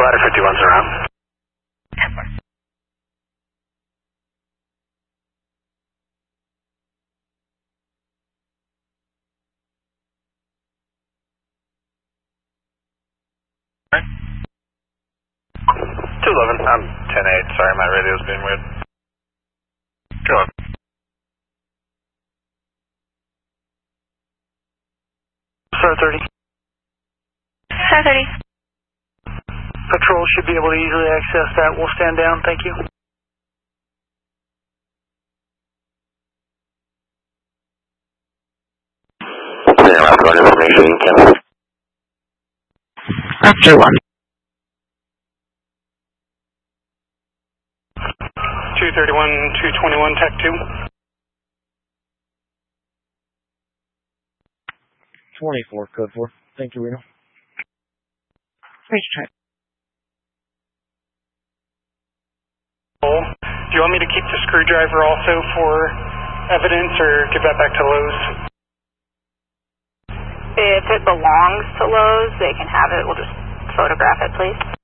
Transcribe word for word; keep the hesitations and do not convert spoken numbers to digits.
Ladder fifty-one's around. two eleven, I'm ten eight, sorry my radio's being weird. Go on. Star thirty. Star thirty. Patrol should be able to easily access that. We'll stand down, thank you. Yeah, I've got information, Ken. After one. two thirty-one, two twenty-one, Tech two. twenty-four, code four. Thank you, Reno. Reach track. Do you want me to keep the screwdriver also for evidence or give that back to Lowe's? If it belongs to Lowe's, they can have it. We'll just photograph it, please.